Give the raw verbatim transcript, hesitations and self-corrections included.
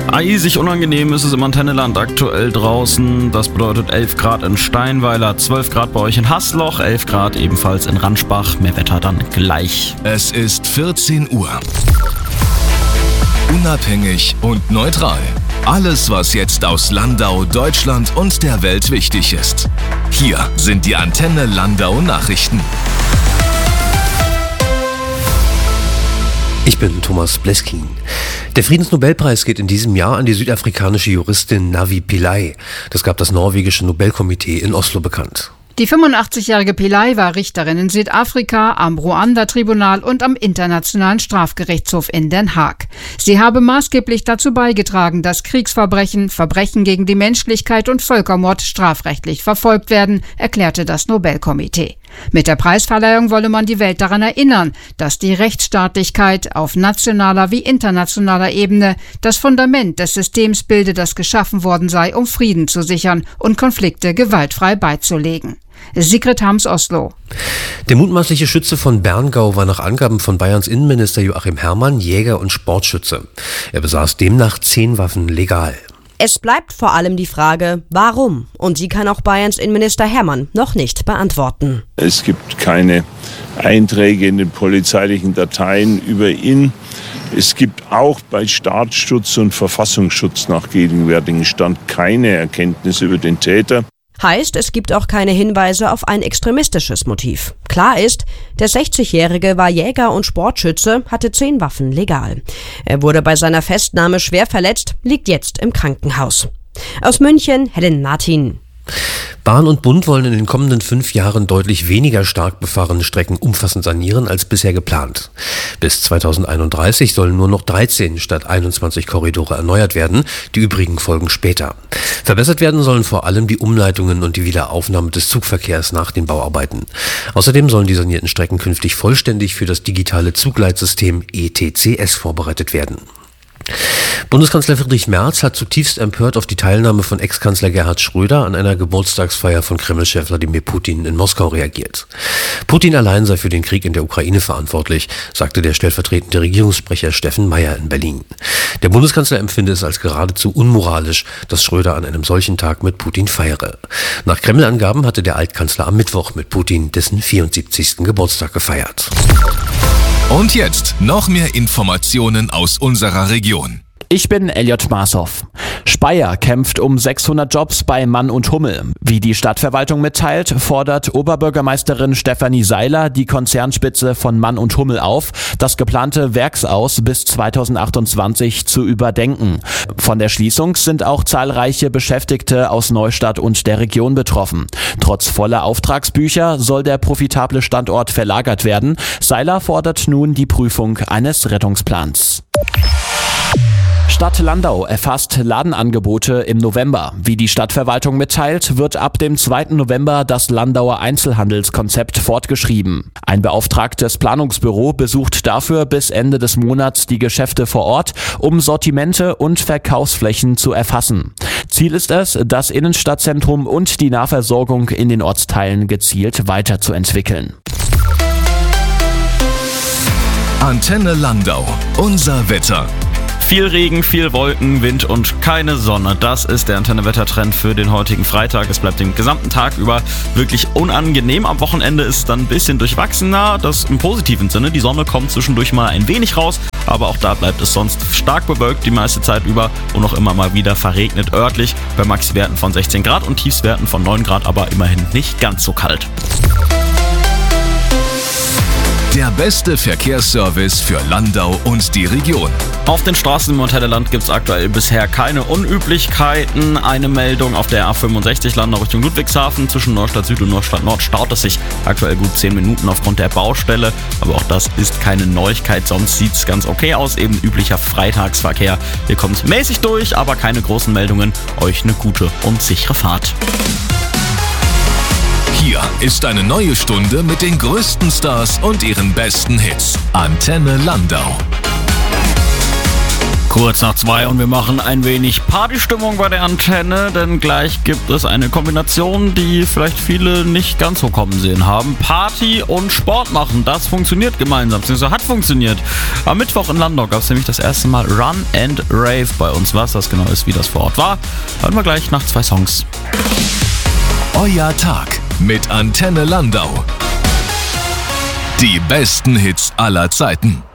Eisig unangenehm ist es im Antenneland aktuell draußen. Das bedeutet elf Grad in Steinweiler, zwölf Grad bei euch in Haßloch, elf Grad ebenfalls in Ranschbach. Mehr Wetter dann gleich. Es ist vierzehn Uhr. Unabhängig und neutral. Alles, was jetzt aus Landau, Deutschland und der Welt wichtig ist. Hier sind die Antenne Landau Nachrichten. Ich bin Thomas Bleskin. Der Friedensnobelpreis geht in diesem Jahr an die südafrikanische Juristin Navi Pillay. Das gab das norwegische Nobelkomitee in Oslo bekannt. Die fünfundachtzigjährige Pillay war Richterin in Südafrika, am Ruanda-Tribunal und am Internationalen Strafgerichtshof in Den Haag. Sie habe maßgeblich dazu beigetragen, dass Kriegsverbrechen, Verbrechen gegen die Menschlichkeit und Völkermord strafrechtlich verfolgt werden, erklärte das Nobelkomitee. Mit der Preisverleihung wolle man die Welt daran erinnern, dass die Rechtsstaatlichkeit auf nationaler wie internationaler Ebene das Fundament des Systems bilde, das geschaffen worden sei, um Frieden zu sichern und Konflikte gewaltfrei beizulegen. Sigrid Harms, Oslo. Der mutmaßliche Schütze von Berngau war nach Angaben von Bayerns Innenminister Joachim Herrmann Jäger und Sportschütze. Er besaß demnach zehn Waffen legal. Es bleibt vor allem die Frage, warum? Und die kann auch Bayerns Innenminister Herrmann noch nicht beantworten. Es gibt keine Einträge in den polizeilichen Dateien über ihn. Es gibt auch bei Staatsschutz und Verfassungsschutz nach gegenwärtigem Stand keine Erkenntnisse über den Täter. Heißt, es gibt auch keine Hinweise auf ein extremistisches Motiv. Klar ist, der sechzigjährige war Jäger und Sportschütze, hatte zehn Waffen legal. Er wurde bei seiner Festnahme schwer verletzt, liegt jetzt im Krankenhaus. Aus München, Helen Martin. Bahn und Bund wollen in den kommenden fünf Jahren deutlich weniger stark befahrene Strecken umfassend sanieren als bisher geplant. Bis zweitausendeinunddreißig sollen nur noch dreizehn statt einundzwanzig Korridore erneuert werden, die übrigen folgen später. Verbessert werden sollen vor allem die Umleitungen und die Wiederaufnahme des Zugverkehrs nach den Bauarbeiten. Außerdem sollen die sanierten Strecken künftig vollständig für das digitale Zugleitsystem E T C S vorbereitet werden. Bundeskanzler Friedrich Merz hat zutiefst empört auf die Teilnahme von Ex-Kanzler Gerhard Schröder an einer Geburtstagsfeier von Kreml-Chef Wladimir Putin in Moskau reagiert. Putin allein sei für den Krieg in der Ukraine verantwortlich, sagte der stellvertretende Regierungssprecher Steffen Meyer in Berlin. Der Bundeskanzler empfinde es als geradezu unmoralisch, dass Schröder an einem solchen Tag mit Putin feiere. Nach Kreml-Angaben hatte der Altkanzler am Mittwoch mit Putin dessen vierundsiebzigsten Geburtstag gefeiert. Und jetzt noch mehr Informationen aus unserer Region. Ich bin Elliot Marshoff. Speyer kämpft um sechshundert Jobs bei Mann und Hummel. Wie die Stadtverwaltung mitteilt, fordert Oberbürgermeisterin Stefanie Seiler die Konzernspitze von Mann und Hummel auf, das geplante Werksaus bis zweitausendachtundzwanzig zu überdenken. Von der Schließung sind auch zahlreiche Beschäftigte aus Neustadt und der Region betroffen. Trotz voller Auftragsbücher soll der profitable Standort verlagert werden. Seiler fordert nun die Prüfung eines Rettungsplans. Stadt Landau erfasst Ladenangebote im November. Wie die Stadtverwaltung mitteilt, wird ab dem zweiten November das Landauer Einzelhandelskonzept fortgeschrieben. Ein beauftragtes Planungsbüro besucht dafür bis Ende des Monats die Geschäfte vor Ort, um Sortimente und Verkaufsflächen zu erfassen. Ziel ist es, das Innenstadtzentrum und die Nahversorgung in den Ortsteilen gezielt weiterzuentwickeln. Antenne Landau, unser Wetter. Viel Regen, viel Wolken, Wind und keine Sonne. Das ist der Antenne-Wettertrend für den heutigen Freitag. Es bleibt den gesamten Tag über wirklich unangenehm. Am Wochenende ist es dann ein bisschen durchwachsener. Das im positiven Sinne. Die Sonne kommt zwischendurch mal ein wenig raus. Aber auch da bleibt es sonst stark bewölkt die meiste Zeit über und auch immer mal wieder verregnet örtlich. Bei Maxwerten von sechzehn Grad und Tiefswerten von neun Grad, aber immerhin nicht ganz so kalt. Der beste Verkehrsservice für Landau und die Region. Auf den Straßen im Antennenland gibt es aktuell bisher keine Unüblichkeiten. Eine Meldung auf der A fünfundsechzig Landau Richtung Ludwigshafen. Zwischen Neustadt Süd und Neustadt Nord staut es sich aktuell gut zehn Minuten aufgrund der Baustelle. Aber auch das ist keine Neuigkeit, sonst sieht es ganz okay aus. Eben üblicher Freitagsverkehr. Ihr kommt mäßig durch, aber keine großen Meldungen. Euch eine gute und sichere Fahrt. Hier ist eine neue Stunde mit den größten Stars und ihren besten Hits. Antenne Landau. Kurz nach zwei und wir machen ein wenig Partystimmung bei der Antenne, denn gleich gibt es eine Kombination, die vielleicht viele nicht ganz so kommen sehen haben. Party und Sport machen, das funktioniert gemeinsam, beziehungsweise hat funktioniert. Am Mittwoch in Landau gab es nämlich das erste Mal Run and Rave bei uns. Was das genau ist, wie das vor Ort war, hören wir gleich nach zwei Songs. Euer Tag mit Antenne Landau. Die besten Hits aller Zeiten.